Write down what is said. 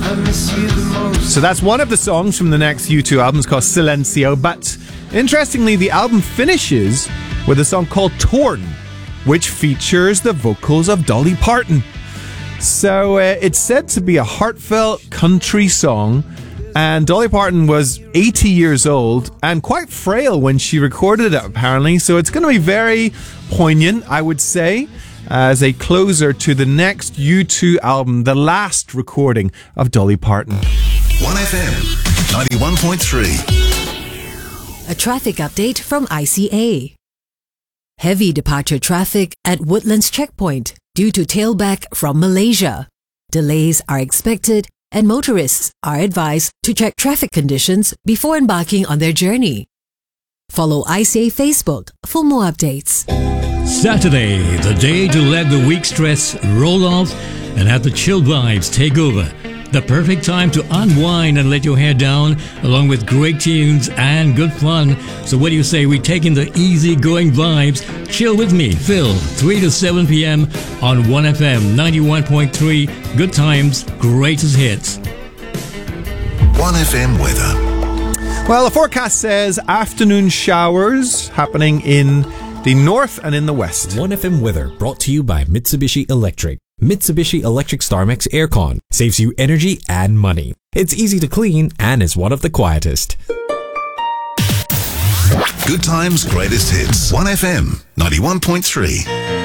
So that's one of the songs from the next U2 album. It's called Silencio. But interestingly, the album finishes with a song called Torn, which features the vocals of Dolly Parton. So it's said to be a heartfelt country song. And Dolly Parton was 80 years old and quite frail when she recorded it, apparently. So it's going to be very poignant, I would say, as a closer to the next U2 album, the last recording of Dolly Parton. 1FM 91.3. A traffic update from ICA. Heavy departure traffic at Woodlands Checkpoint due to tailback from Malaysia. Delays are expected and motorists are advised to check traffic conditions before embarking on their journey. Follow ICA Facebook for more updates. Saturday, the day to let the week stress roll off and have the chill vibes take over. The perfect time to unwind and let your hair down, along with great tunes and good fun. So what do you say we take in the easy-going vibes? Chill with me, Phil, 3 to 7 p.m. on 1FM 91.3. Good times, greatest hits. 1FM weather. Well, the forecast says afternoon showers happening in the north and in the west. 1FM weather brought to you by Mitsubishi Electric. Mitsubishi Electric StarMax Aircon saves you energy and money. It's easy to clean and is one of the quietest. Good times, greatest hits. 1FM 91.3.